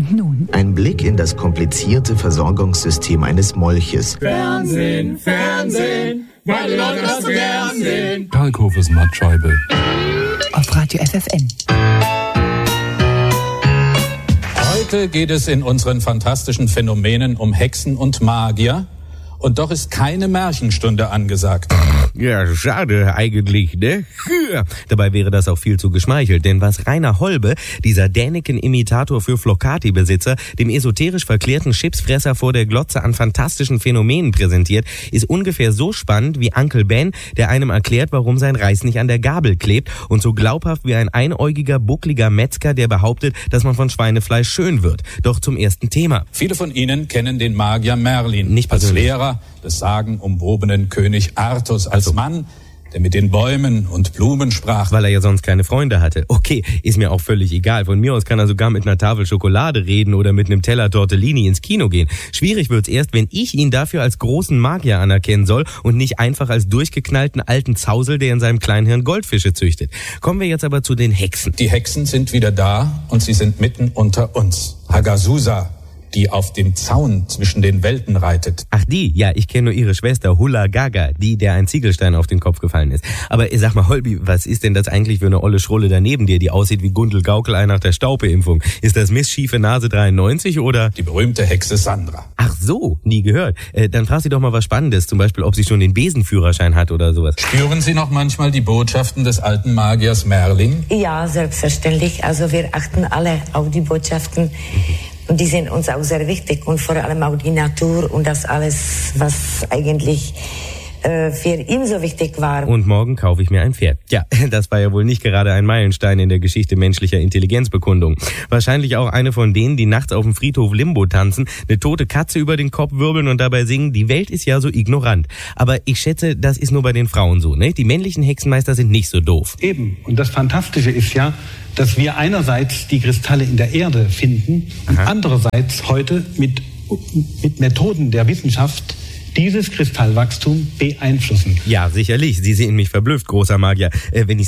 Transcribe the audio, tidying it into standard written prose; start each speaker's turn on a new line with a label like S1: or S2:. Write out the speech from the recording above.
S1: Und nun
S2: ein Blick in das komplizierte Versorgungssystem eines Molches.
S3: Fernsehen, Fernsehen, weil die Leute das so gern sehen.
S4: Kalkhofes Mattscheibe.
S1: auf Radio FFN.
S5: Heute geht es in unseren fantastischen Phänomenen um Hexen und Magier. Und doch ist keine Märchenstunde angesagt.
S6: Ja, schade eigentlich, ne? Dabei wäre das auch viel zu geschmeichelt, denn was Rainer Holbe, dieser Däniken-Imitator für Flocati-Besitzer, dem esoterisch verklärten Chipsfresser vor der Glotze an fantastischen Phänomenen präsentiert, ist ungefähr so spannend wie Uncle Ben, der einem erklärt, warum sein Reis nicht an der Gabel klebt, und so glaubhaft wie ein einäugiger, buckliger Metzger, der behauptet, dass man von Schweinefleisch schön wird. Doch zum ersten Thema.
S5: Viele von Ihnen kennen den Magier Merlin
S6: Nicht
S5: als
S6: persönlich.
S5: Lehrer des sagenumwobenen König Artus, als Mann, der mit den Bäumen und Blumen sprach.
S6: Weil er ja sonst keine Freunde hatte. Okay, ist mir auch völlig egal. Von mir aus kann er sogar mit einer Tafel Schokolade reden oder mit einem Teller Tortellini ins Kino gehen. Schwierig wird's erst, wenn ich ihn dafür als großen Magier anerkennen soll und nicht einfach als durchgeknallten alten Zausel, der in seinem Kleinhirn Goldfische züchtet. Kommen wir jetzt aber zu den Hexen.
S5: Die Hexen sind wieder da und sie sind mitten unter uns. Hagazusa, die auf dem Zaun zwischen den Welten reitet.
S6: Ach die, ja, ich kenne nur ihre Schwester Hulla Gaga, die, der ein Ziegelstein auf den Kopf gefallen ist. Aber sag mal, Holbi, was ist denn das eigentlich für eine olle Schrulle da neben dir, die aussieht wie Gundel Gaukelei nach der Staupeimpfung? Ist das Miss Schiefe Nase 93 oder?
S5: Die berühmte Hexe Sandra.
S6: Ach so, nie gehört. Dann frag sie doch mal was Spannendes, zum Beispiel, ob sie schon den Besenführerschein hat oder sowas.
S5: Spüren Sie noch manchmal die Botschaften des alten Magiers Merlin?
S7: Ja, selbstverständlich. Also wir achten alle auf die Botschaften. Und die sind uns auch sehr wichtig. Und vor allem auch die Natur und das alles, was eigentlich für ihn so wichtig war.
S6: Und morgen kaufe ich mir ein Pferd. Ja, das war ja wohl nicht gerade ein Meilenstein in der Geschichte menschlicher Intelligenzbekundung. Wahrscheinlich auch eine von denen, die nachts auf dem Friedhof Limbo tanzen, eine tote Katze über den Kopf wirbeln und dabei singen, die Welt ist ja so ignorant. Aber ich schätze, das ist nur bei den Frauen so, ne? Die männlichen Hexenmeister sind nicht so doof.
S8: Eben. Und das Fantastische ist ja, dass wir einerseits die Kristalle in der Erde finden und andererseits heute mit Methoden der Wissenschaft dieses Kristallwachstum beeinflussen.
S6: Ja, sicherlich. Sie sehen mich verblüfft, großer Magier. Wenn ich